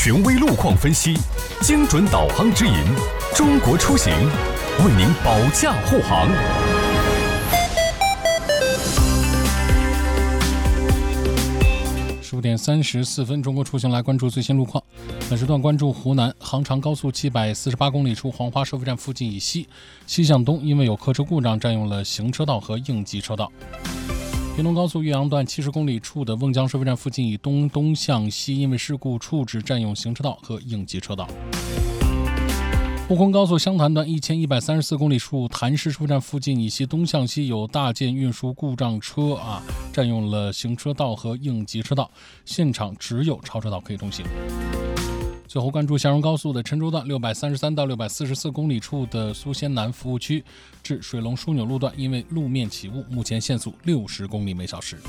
权威路况分析，精准导航指引，中国出行为您保驾护航。 15点34分，中国出行来关注最新路况。本时段关注湖南杭长高速748公里处黄花收费站附近以西向东，因为有客车故障，占用了行车道和应急车道。平东高速岳阳段70公里处的瓮江收费站附近以东向西，因为事故处置，占用行车道和应急车道。沪昆高速湘潭段1134公里处潭市收费站附近以西东向西有大件运输故障车占用了行车道和应急车道，现场只有超车道可以通行。最后关注霞蓉高速的郴州段633到644公里处的苏仙南服务区至水龙枢纽路段，因为路面起雾，目前限速60公里每小时。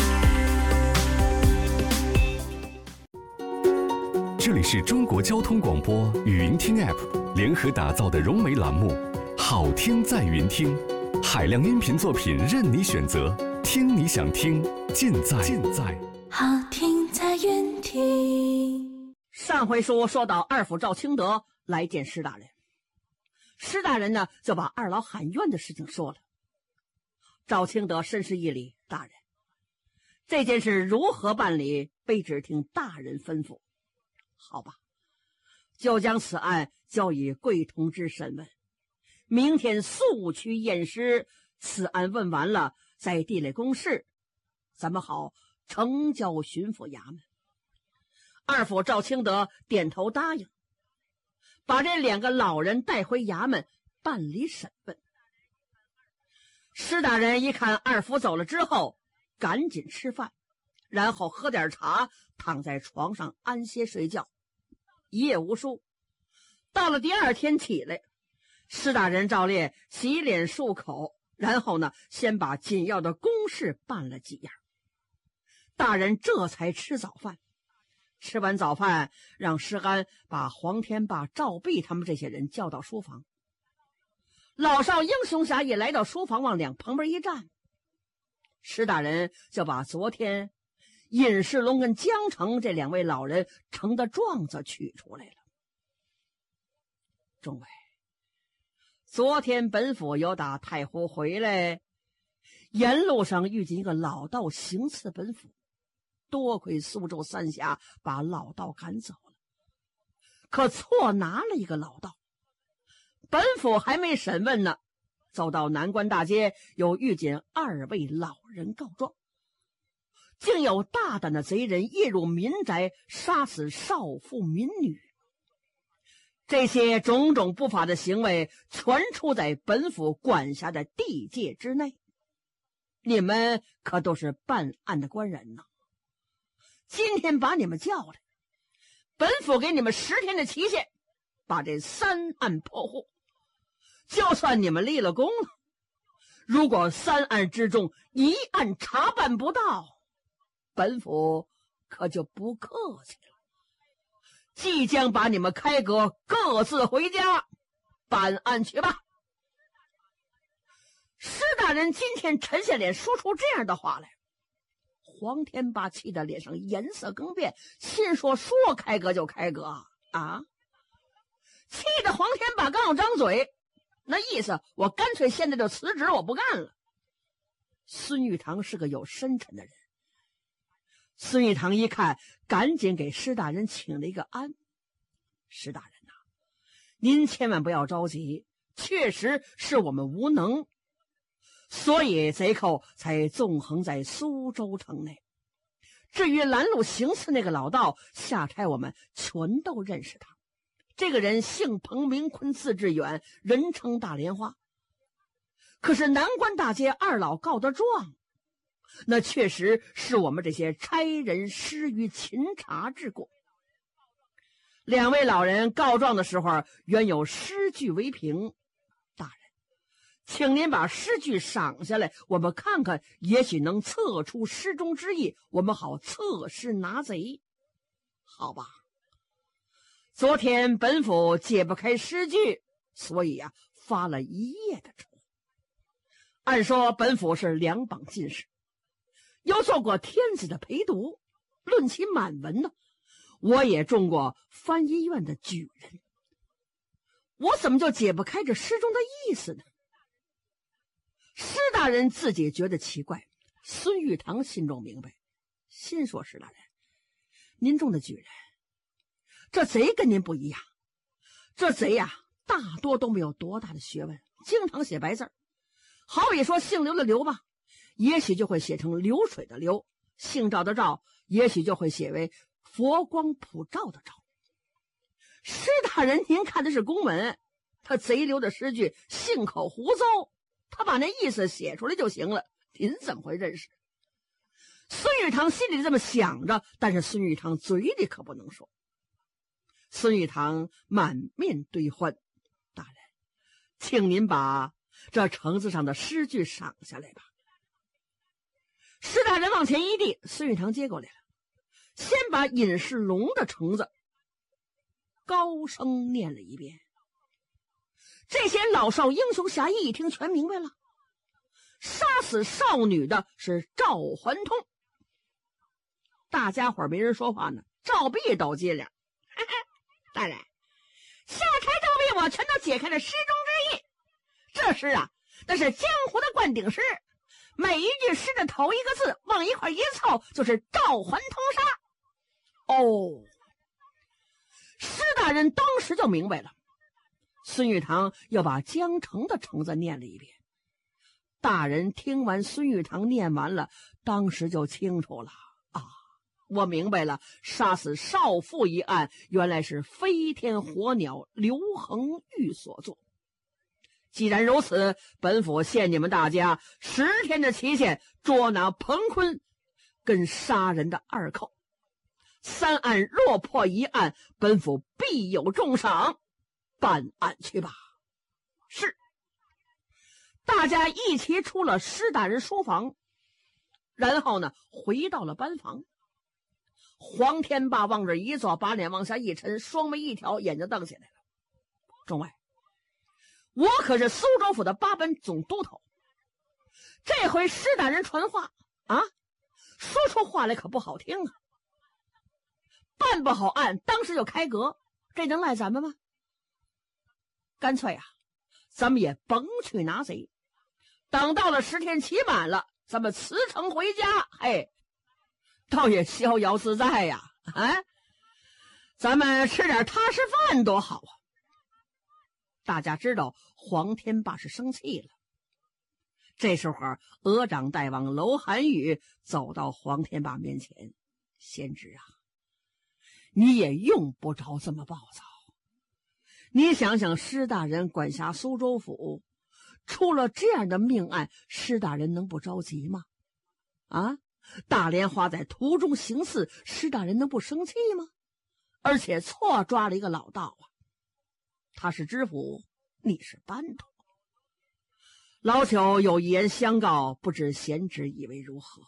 这里是中国交通广播语音听 App 联合打造的融媒栏目，好听在云听，海量音频作品任你选择，听你想听，尽在好听在云听。 上回说到二府赵清德来见施大人，施大人呢就把二老喊冤的事情说了。赵清德深施一礼，大人，这件事如何办理，卑职听大人吩咐。好吧，就将此案交与贵同知审问，明天速去验尸，此案问完了再递来公示，咱们好呈交巡抚衙门。二府赵清德点头答应，把这2个老人带回衙门办理审问。施大人一看二府走了之后，赶紧吃饭，然后喝点茶，躺在床上安歇睡觉，一夜无书。到了第二天起来，施大人照例洗脸漱口，然后呢先把紧要的公事办了几样。大人这才吃早饭。吃完早饭，让施安把黄天霸、赵弼他们这些人叫到书房。老少英雄侠也来到书房，往两旁边一站。施大人就把昨天尹世龙跟江城这2位老人呈的状子取出来了。众位，昨天本府有打太湖回来，沿路上遇见一个老道行刺本府，多亏苏州三峡把老道赶走了，可错拿了一个老道。本府还没审问呢，走到南关大街，有遇见2位老人告状，竟有大胆的贼人夜入民宅，杀死少妇民女。这些种种不法的行为全出在本府管辖的地界之内，你们可都是办案的官人呢。今天把你们叫来，本府给你们10天的期限，把这3案破获。就算你们立了功了，如果3案之中1案查办不到，本府可就不客气了，即将把你们开革，各自回家办案去吧。施大人今天沉下脸说出这样的话来，黄天霸气得脸上颜色更变，心说开革就开革啊！气得黄天霸刚要张嘴，那意思我干脆现在就辞职，我不干了。孙玉堂是个有深沉的人，孙玉堂一看，赶紧给施大人请了一个安。施大人呐，您千万不要着急，确实是我们无能，所以贼寇才纵横在苏州城内。至于拦路行刺那个老道，下差我们全都认识他。这个人姓彭，名坤，字志远，人称大莲花。可是南关大街2老告的状，那确实是我们这些差人失于勤察之过。2位老人告状的时候，原有诗句为凭，大人，请您把诗句赏下来，我们看看，也许能测出诗中之意，我们好测诗拿贼，好吧？昨天本府解不开诗句，所以发了一夜的愁。按说本府是2榜进士，又做过天子的陪读，论其满文呢， 我也中过翻译院的举人，我怎么就解不开这诗中的意思呢？施大人自己觉得奇怪，孙玉堂心中明白，心说：施大人，您中的举人，这贼跟您不一样，这贼呀，大多都没有多大的学问，经常写白字儿。好比说姓刘的刘吧，也许就会写成流水的流；姓赵的赵，也许就会写为佛光普照的照。施大人，您看的是公文，他贼流的诗句信口胡诌，他把那意思写出来就行了，您怎么会认识？孙玉堂心里这么想着，但是孙玉堂嘴里可不能说。孙玉堂满面堆欢：大人，请您把这橙子上的诗句赏下来吧。施大人往前一递，孙玉堂接过来了，先把尹世龙的橙子高声念了一遍。这些老少英雄侠义一听全明白了，杀死少女的是赵环通。大家伙没人说话呢，赵壁都接了：大人，下台赵壁我全都解开了诗中之意。这诗啊，那是江湖的灌顶诗，每一句诗的头一个字往一块一凑，就是赵环通杀。哦，施大人当时就明白了。孙玉堂又把江城的橙子念了一遍。大人听完孙玉堂念完了，当时就清楚了啊，我明白了，杀死少妇一案原来是飞天火鸟刘恒玉所做。既然如此，本府限你们大家10天的期限，捉拿彭坤跟杀人的2寇。3案若破1案，本府必有重赏。办案去吧。是。大家一齐出了施大人书房，然后呢，回到了班房。黄天霸往这一坐，把脸往下一沉，双眉一挑，眼睛瞪起来了。众位，我可是苏州府的8班总督头，这回施大人传话啊，说出话来可不好听啊。办不好案，当时就开革，这能赖咱们吗？干脆啊，咱们也甭去拿贼，等到了10天期满了，咱们辞呈回家，嘿，倒也逍遥自在呀！咱们吃点踏实饭多好啊！大家知道黄天霸是生气了。这时候额长大王楼寒雨走到黄天霸面前：贤侄啊，你也用不着这么暴躁。你想想，施大人管辖苏州府，出了这样的命案，施大人能不着急吗？啊，大莲花在途中行刺，施大人能不生气吗？而且错抓了一个老道啊，他是知府，你是班头。老朽有一言相告，不知贤侄以为如何？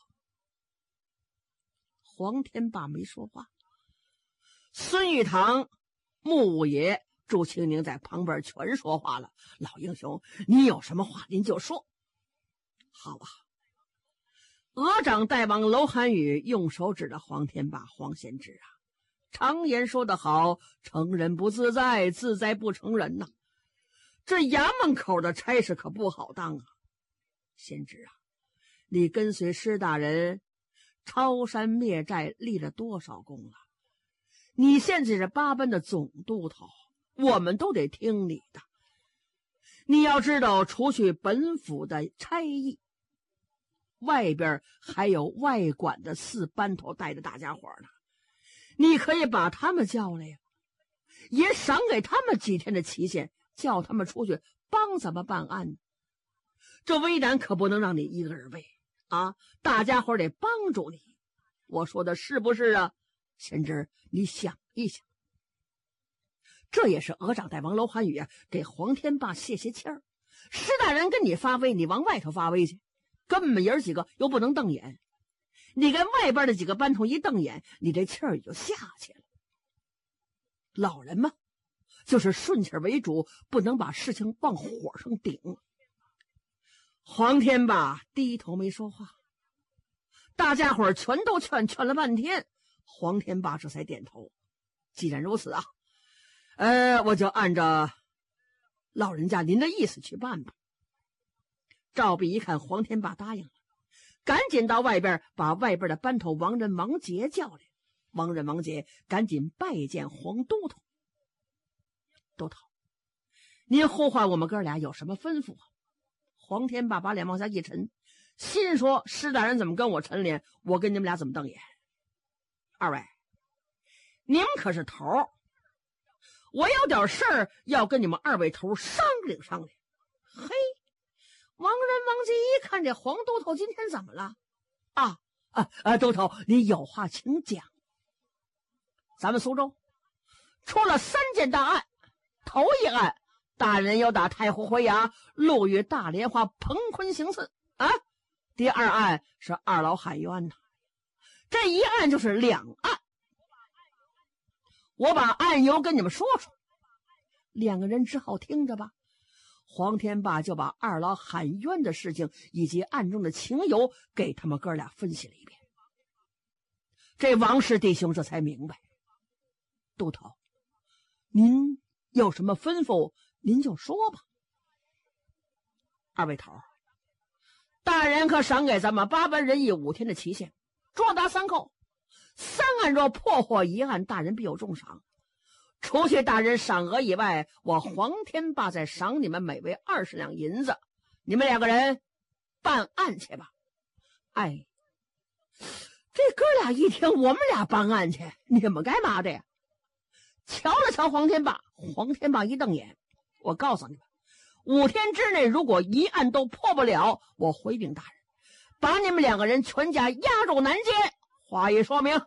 黄天霸没说话。孙玉堂、穆五爷、祝清宁在旁边全说话了：老英雄，你有什么话您就说。好吧。额长大王楼寒雨用手指着黄天霸：黄贤侄啊，常言说得好，成人不自在，自在不成人呐。这衙门口的差事可不好当啊。贤侄啊，你跟随施大人抄山灭寨，立了多少功了？你现在是8班的总督头，我们都得听你的。你要知道，除去本府的差役，外边还有外管的4班头带着大家伙呢。你可以把他们叫来呀，也赏给他们几天的期限，叫他们出去帮咱们办案。这为难可不能让你一个人为啊！大家伙得帮助你。我说的是不是啊？贤侄，你想一想。这也是额长大王楼寒雨啊，给黄天霸泄气儿。施大人跟你发威，你往外头发威去，跟我们爷儿几个又不能瞪眼。你跟外边的几个班头一瞪眼，你这气儿也就下去了。老人嘛，就是顺气为主，不能把事情往火上顶。黄天霸低头没说话，大家伙全都劝了半天，黄天霸这才点头： 既然如此啊，我就按照老人家您的意思去办吧。赵弼一看黄天霸答应了，赶紧到外边把外边的班头王仁、王杰叫来。王仁、王杰赶紧拜见黄都头。都头，您呼唤我们哥俩有什么吩咐啊？黄天霸把脸往下一沉，心说施大人怎么跟我陈脸，我跟你们俩怎么瞪眼？二位，你们可是头，我有点事儿要跟你们二位头商量商量。嘿，王仁、王杰一看这黄都头今天怎么了？都头，你有话请讲。咱们苏州出了3件大案，头一案，大人要打太湖回衙，路遇大莲花彭坤行刺啊。第2案是二老喊冤呐。这一案就是2案。我把案由跟你们说说，2个人只好听着吧。黄天霸就把二老喊冤的事情以及案中的情由给他们哥俩分析了一遍。这王氏弟兄这才明白。都头，您有什么吩咐您就说吧。二位头，大人可赏给咱们8班人役5天的期限，捉拿3寇，3案若破获1案，大人必有重赏。除去大人赏额以外，我黄天霸再赏你们每位20两银子，你们2个人办案去吧。哎，这哥俩一听我们俩办案去，你们干嘛的呀？瞧了瞧黄天霸，黄天霸一瞪眼，我告诉你们，5天之内如果1案都破不了，我回禀大人，把你们2个人全家押入南监。话一说明。